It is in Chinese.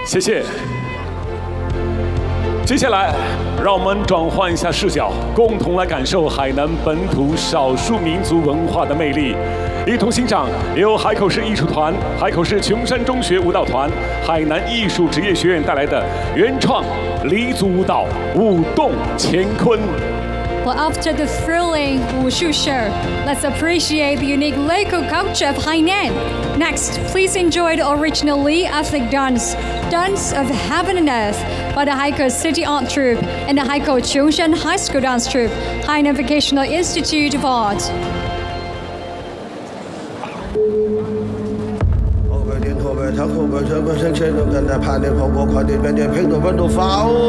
谢谢。接下来，让我们转换一下视角，共同来感受海南本土少数民族文化的魅力，一同欣赏由海口市艺术团、海口市琼山中学舞蹈团、海南艺术职业学院带来的原创黎族舞蹈《舞动乾坤》。 Well, after the thrilling Wushu show, let's appreciate the unique local culture of Hainan. Next, please enjoy the original Li ethnic dance, Dance of Heaven and Earth, by the Haikou City Art Troupe and the Haikou Chongshan High School Dance Troupe, Hainan Vocational Institute of Art. 后边前后边前后边前前前前，跟着盘点跑过快点，边点配度分度发。